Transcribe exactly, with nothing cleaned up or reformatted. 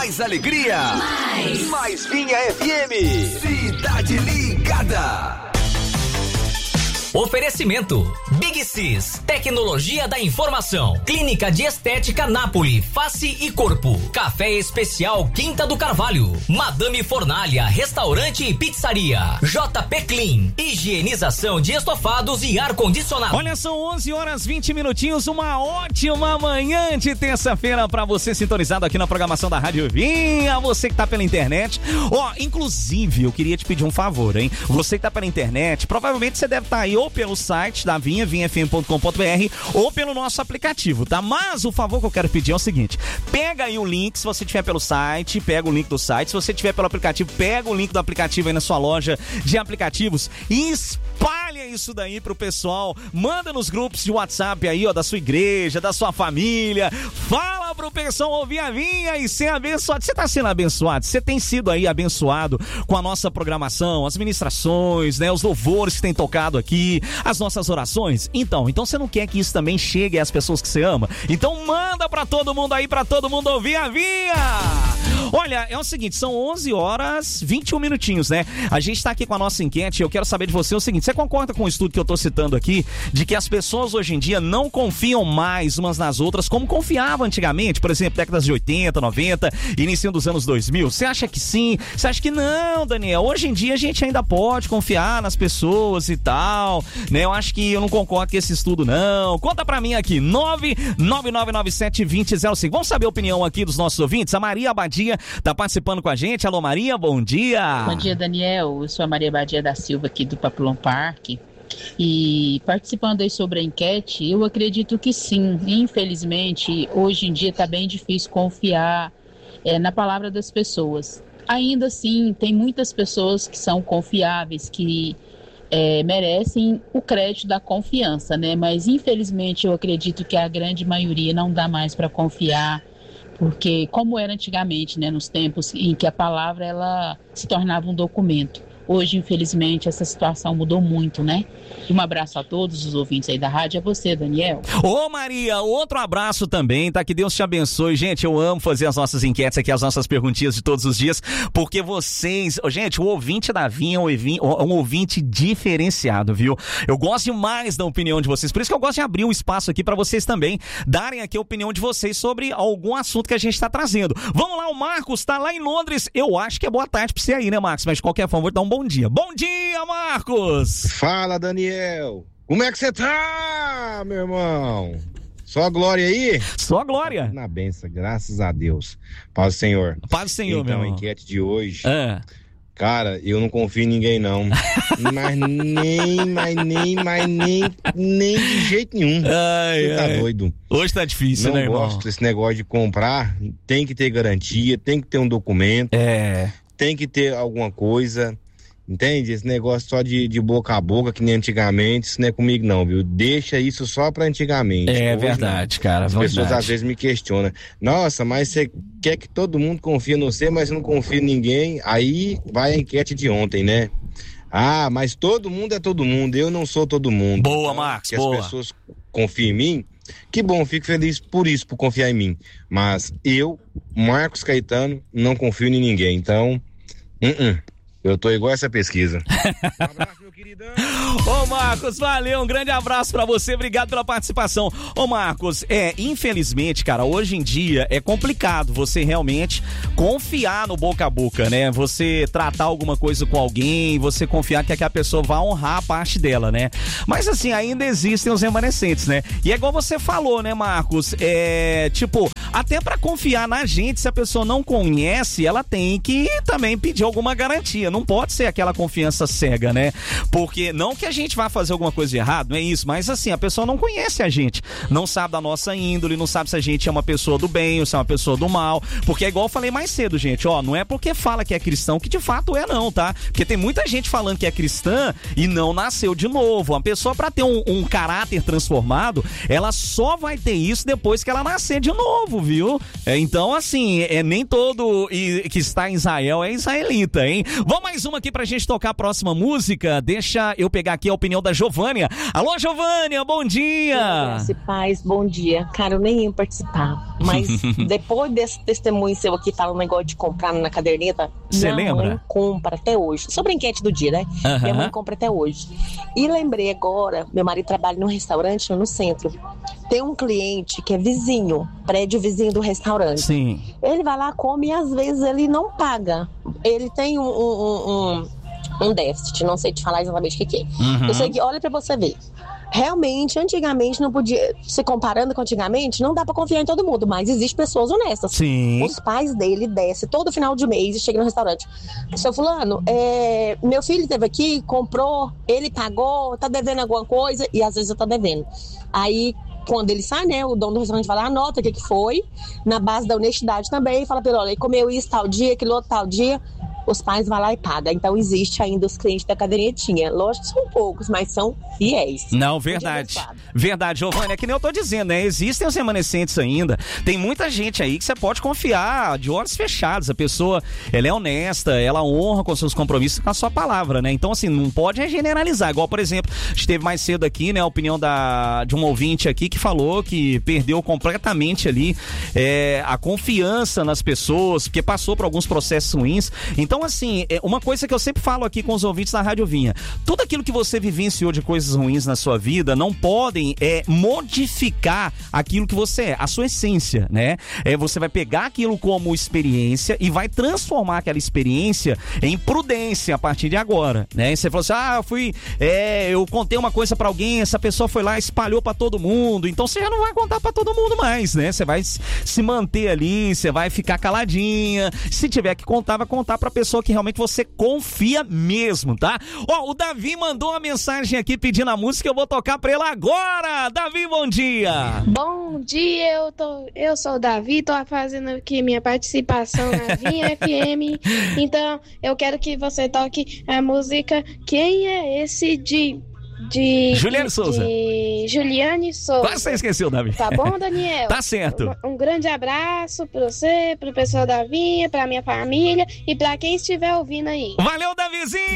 mais alegria, mais, mais Vinha F M. Cidade Ligada. Oferecimento Big Cis, tecnologia da informação, Clínica de Estética Nápoles, Face e Corpo, Café Especial Quinta do Carvalho, Madame Fornalha, Restaurante e Pizzaria, J P Clean, higienização de estofados e ar-condicionado. Olha, são onze horas vinte minutinhos, uma ótima manhã de terça-feira pra você sintonizado aqui na programação da Rádio Vinha, você que tá pela internet. Ó, inclusive, eu queria te pedir um favor, hein? Você que tá pela internet, provavelmente você deve estar aí ou pelo site da Vinha, vinha f m ponto com ponto b r, ou pelo nosso aplicativo, tá? Mas o favor que eu quero pedir é o seguinte: pega aí o link, se você tiver pelo site, pega o link do site, se você tiver pelo aplicativo, pega o link do aplicativo aí na sua loja de aplicativos e espalha isso daí pro pessoal, manda nos grupos de WhatsApp aí, ó, da sua igreja, da sua família, fala pro pessoal ouvir a Vinha e ser abençoado. Você tá sendo abençoado, você tem sido aí abençoado com a nossa programação, as ministrações, né, os louvores que tem tocado aqui, as nossas orações. Então, então você não quer que isso também chegue às pessoas que você ama? Então manda pra todo mundo aí, pra todo mundo ouvir a Vinha. Olha, é o seguinte, são onze horas vinte e um minutinhos, né? A gente tá aqui com a nossa enquete e eu quero saber de você o seguinte: você concorda com o estudo que eu tô citando aqui, de que as pessoas hoje em dia não confiam mais umas nas outras como confiavam antigamente, por exemplo, décadas de oitenta, noventa, início dos anos dois mil? Você acha que sim? Você acha que não, Daniel? Hoje em dia a gente ainda pode confiar nas pessoas e tal, né? Eu acho que eu não concordo com esse estudo, não. Conta pra mim aqui, nove nove nove nove sete dois zero zero cinco. Vamos saber a opinião aqui dos nossos ouvintes. A Maria Abadia tá participando com a gente. Alô, Maria, bom dia. Bom dia, Daniel. Eu sou a Maria Abadia da Silva aqui do Papillon Park. E participando aí sobre a enquete, eu acredito que sim. Infelizmente, hoje em dia tá bem difícil confiar é, na palavra das pessoas. Ainda assim, tem muitas pessoas que são confiáveis, que É, merecem o crédito da confiança, né? Mas infelizmente eu acredito que a grande maioria não dá mais para confiar, porque como era antigamente, né? Nos tempos em que a palavra ela se tornava um documento. Hoje, infelizmente, essa situação mudou muito, né? Um abraço a todos os ouvintes aí da rádio. É você, Daniel. Ô, Maria, outro abraço também, tá? Que Deus te abençoe. Gente, eu amo fazer as nossas enquetes aqui, as nossas perguntinhas de todos os dias, porque vocês... Gente, o ouvinte da Vinha é um ouvinte diferenciado, viu? Eu gosto demais da opinião de vocês, por isso que eu gosto de abrir um espaço aqui pra vocês também darem aqui a opinião de vocês sobre algum assunto que a gente tá trazendo. Vamos lá, o Marcos tá lá em Londres. Eu acho que é boa tarde pra você aí, né, Marcos? Mas de qualquer forma, vou te dar um bom Bom dia. Bom dia, Marcos! Fala, Daniel! Como é que você tá, meu irmão? Só a glória aí? Só a glória. Na benção, graças a Deus. Paz do Senhor. Paz do Senhor, então, meu irmão. Então, a enquete de hoje... É. Cara, eu não confio em ninguém, não. Mas nem, mas nem, mas nem, nem de jeito nenhum. Ai, você tá ai. doido. Hoje tá difícil, não né, irmão? Não gosto desse negócio de comprar. Tem que ter garantia, tem que ter um documento. É. Tem que ter alguma coisa... Entende? Esse negócio só de, de boca a boca, que nem antigamente, isso não é comigo não, viu? Deixa isso só pra antigamente. É Hoje, verdade, não. cara, As verdade. pessoas às vezes me questionam. Nossa, mas você quer que todo mundo confie em você, mas não confia em ninguém? Aí vai a enquete de ontem, né? Ah, mas todo mundo é todo mundo, eu não sou todo mundo. Boa, então, Marcos, que boa. as pessoas confiam em mim, que bom, fico feliz por isso, por confiar em mim. Mas eu, Marcos Caetano, não confio em ninguém, então... Uh-uh. Eu tô igual essa pesquisa. Um abraço, meu queridão. Ô, Marcos, valeu, um grande abraço pra você, obrigado pela participação. Ô, Marcos, é, infelizmente, cara, hoje em dia é complicado você realmente confiar no boca a boca, né? Você tratar alguma coisa com alguém, você confiar que a pessoa vai honrar a parte dela, né? Mas assim, ainda existem os remanescentes, né? E é igual você falou, né, Marcos? É, tipo, até pra confiar na gente, se a pessoa não conhece, ela tem que também pedir alguma garantia. Não pode ser aquela confiança cega, né? Porque não que a gente vá fazer alguma coisa de errado, não é isso, mas assim, a pessoa não conhece a gente, não sabe da nossa índole, não sabe se a gente é uma pessoa do bem ou se é uma pessoa do mal, porque é igual eu falei mais cedo, gente, ó, não é porque fala que é cristão que de fato é não, tá? Porque tem muita gente falando que é cristã e não nasceu de novo. Uma pessoa, pra ter um, um caráter transformado, ela só vai ter isso depois que ela nascer de novo, povo, viu? É, então, assim, é, nem todo e, que está em Israel é israelita, hein? Vamos mais uma aqui pra gente tocar a próxima música. Deixa eu pegar aqui a opinião da Giovânia. Alô, Giovânia, bom dia! Graça e paz, bom dia. Cara, eu nem ia participar, mas depois desse testemunho seu aqui falando um negócio de comprar na caderneta, Você minha lembra? mãe compra até hoje. Sobre a enquete do dia, né? Uhum. Minha mãe compra até hoje. E lembrei agora, meu marido trabalha num restaurante no centro. Tem um cliente que é vizinho, prédio vizinho do restaurante. Sim. Ele vai lá, come e às vezes ele não paga. Ele tem um, um, um, um déficit, não sei te falar exatamente o que, que é. Uhum. Eu sei que, olha pra você ver. Realmente, antigamente não podia, se comparando com antigamente, não dá pra confiar em todo mundo, mas existem pessoas honestas. Sim. Os pais dele descem todo final de mês e chegam no restaurante. Seu fulano, é, meu filho esteve aqui, comprou, ele pagou, tá devendo alguma coisa, e às vezes eu tô devendo. Aí, quando ele sai, né, o dono do restaurante vai lá, anota o que que foi, na base da honestidade também, fala pra ele, olha, ele comeu isso tal dia, aquilo outro tal dia, os pais vão lá e pagam. Então existe ainda os clientes da cadernetinha. Lógico que são poucos, mas são fiéis. Não, verdade. Verdade, Giovânia, é que nem eu tô dizendo, né? Existem os remanescentes ainda. Tem muita gente aí que você pode confiar de olhos fechados. A pessoa, ela é honesta, ela honra com seus compromissos com a sua palavra, né? Então, assim, não pode generalizar. Igual, por exemplo, esteve mais cedo aqui, né? A opinião da, de um ouvinte aqui que falou que perdeu completamente ali é, a confiança nas pessoas, porque passou por alguns processos ruins. Então, assim, é uma coisa que eu sempre falo aqui com os ouvintes da Rádio Vinha, tudo aquilo que você vivenciou de coisas ruins na sua vida não podem é, modificar aquilo que você é, a sua essência, né? É, você vai pegar aquilo como experiência e vai transformar aquela experiência em prudência a partir de agora, né? E você falou assim, ah, eu fui, é, eu contei uma coisa pra alguém, essa pessoa foi lá e espalhou pra todo mundo, então você já não vai contar pra todo mundo mais, né? Você vai se manter ali, você vai ficar caladinha, se tiver que contar, vai contar pra pessoa que realmente você confia mesmo, tá? Ó, o Davi mandou uma mensagem aqui pedindo a música, eu vou tocar pra ele agora. Davi, bom dia. Bom dia, eu, tô, eu sou o Davi, tô fazendo aqui minha participação na Vinha F M. Então, eu quero que você toque a música Quem é Esse de... De, Juliane de, Souza. De Juliane Souza. Quase você esqueceu, Davi. Tá bom, Daniel? Tá certo. Um, um grande abraço pra você, pro pessoal da Vinha, pra minha família e pra quem estiver ouvindo aí. Valeu, Davizinho!